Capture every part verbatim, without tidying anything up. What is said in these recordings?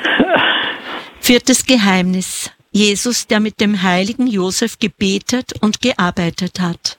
Viertes Geheimnis. Jesus, der mit dem heiligen Josef gebetet und gearbeitet hat.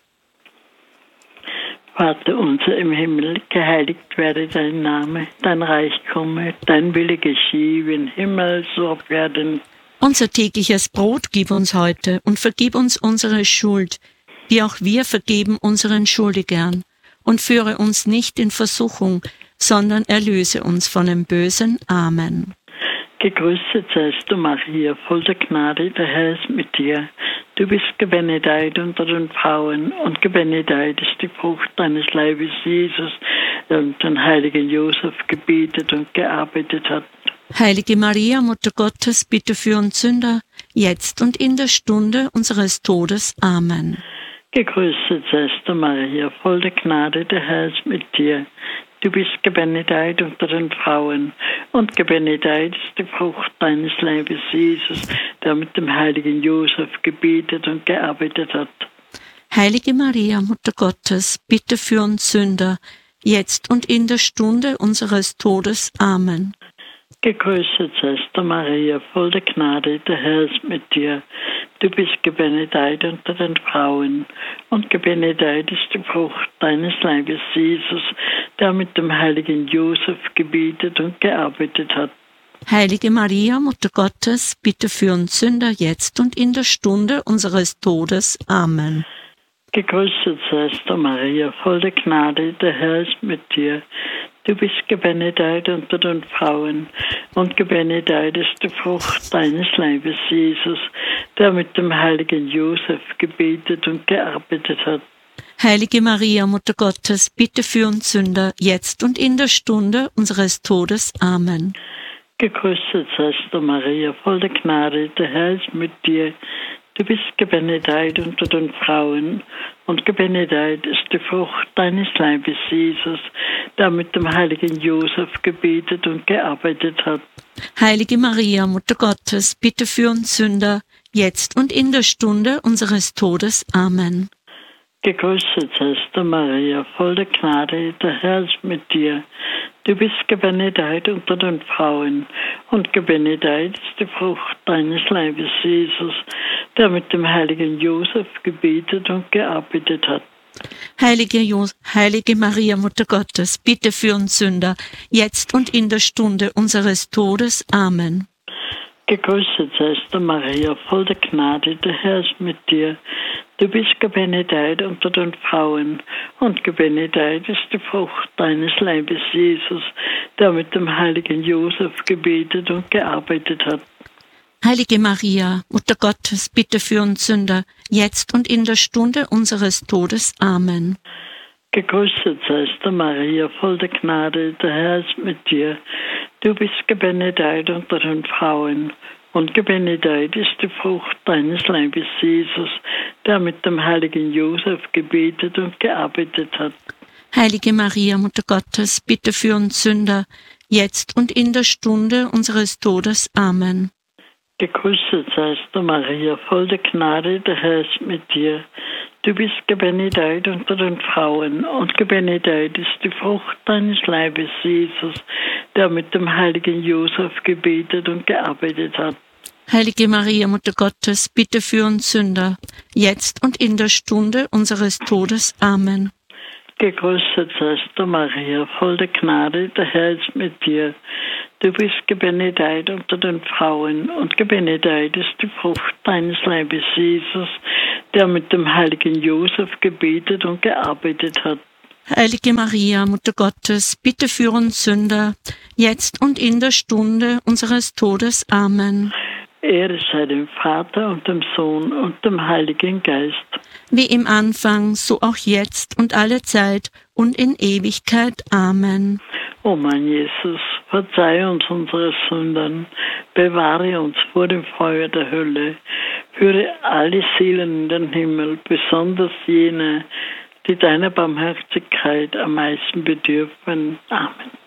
Vater unser im Himmel, geheiligt werde dein Name, dein Reich komme, dein Wille geschehe, wie im Himmel so auf Erden. Unser tägliches Brot gib uns heute und vergib uns unsere Schuld, wie auch wir vergeben unseren Schuldigern. Und führe uns nicht in Versuchung, sondern erlöse uns von dem Bösen. Amen. Gegrüßet seist du, Maria, voll der Gnade, der Herr ist mit dir. Du bist gebenedeit unter den Frauen und gebenedeit ist die Frucht deines Leibes, Jesus, der den heiligen Josef gebetet und gearbeitet hat. Heilige Maria, Mutter Gottes, bitte für uns Sünder, jetzt und in der Stunde unseres Todes. Amen. Gegrüßet seist du, Maria, voll der Gnade, der Herr ist mit dir. Du bist gebenedeit unter den Frauen und gebenedeit ist die Frucht deines Leibes, Jesus, der mit dem heiligen Josef gebetet und gearbeitet hat. Heilige Maria, Mutter Gottes, bitte für uns Sünder, jetzt und in der Stunde unseres Todes. Amen. Gegrüßet seist du, Maria, voll der Gnade, der Herr ist mit dir. Du bist gebenedeit unter den Frauen und gebenedeit ist die Frucht deines Leibes, Jesus, der mit dem heiligen Josef gebetet und gearbeitet hat. Heilige Maria, Mutter Gottes, bitte für uns Sünder, jetzt und in der Stunde unseres Todes. Amen. Gegrüßet seist du, Maria, voll der Gnade, der Herr ist mit dir. Du bist gebenedeit unter den Frauen und gebenedeit ist die Frucht deines Leibes, Jesus, der mit dem heiligen Josef gebetet und gearbeitet hat. Heilige Maria, Mutter Gottes, bitte für uns Sünder, jetzt und in der Stunde unseres Todes. Amen. Gegrüßet seist du, Maria, voll der Gnade, der Herr ist mit dir. Du bist gebenedeit unter den Frauen und gebenedeit ist die Frucht deines Leibes, Jesus, der mit dem heiligen Josef gebetet und gearbeitet hat. Heilige Maria, Mutter Gottes, bitte für uns Sünder, jetzt und in der Stunde unseres Todes. Amen. Gegrüßet seist du, Maria, voll der Gnade, der Herr ist mit dir. Du bist gebenedeit unter den Frauen und gebenedeit ist die Frucht deines Leibes, Jesus, der mit dem heiligen Josef gebetet und gearbeitet hat. Heilige, jo- Heilige Maria, Mutter Gottes, bitte für uns Sünder, jetzt und in der Stunde unseres Todes. Amen. Gegrüßet seist du, Maria, voll der Gnade, der Herr ist mit dir. Du bist gebenedeit unter den Frauen und gebenedeit ist die Frucht deines Leibes, Jesus, der mit dem heiligen Josef gebetet und gearbeitet hat. Heilige Maria, Mutter Gottes, bitte für uns Sünder, jetzt und in der Stunde unseres Todes. Amen. Gegrüßet seist du, Maria, voll der Gnade, der Herr ist mit dir. Du bist gebenedeit unter den Frauen und gebenedeit ist die Frucht deines Leibes, Jesus, der mit dem heiligen Josef gebetet und gearbeitet hat. Heilige Maria, Mutter Gottes, bitte für uns Sünder, jetzt und in der Stunde unseres Todes. Amen. Gegrüßet seist du, Maria, voll der Gnade, der Herr ist mit dir. Du bist gebenedeit unter den Frauen und gebenedeit ist die Frucht deines Leibes, Jesus, der mit dem heiligen Josef gebetet und gearbeitet hat. Heilige Maria, Mutter Gottes, bitte für uns Sünder, jetzt und in der Stunde unseres Todes. Amen. Gegrüßet seist du, Maria, voll der Gnade, der Herr ist mit dir. Du bist gebenedeit unter den Frauen und gebenedeit ist die Frucht deines Leibes, Jesus, der mit dem heiligen Josef gebetet und gearbeitet hat. Heilige Maria, Mutter Gottes, bitte für uns Sünder, jetzt und in der Stunde unseres Todes. Amen. Ehre sei dem Vater und dem Sohn und dem Heiligen Geist. Wie im Anfang, so auch jetzt und alle Zeit und in Ewigkeit. Amen. O mein Jesus, verzeih uns unsere Sünden, bewahre uns vor dem Feuer der Hölle, führe alle Seelen in den Himmel, besonders jene, die deiner Barmherzigkeit am meisten bedürfen. Amen.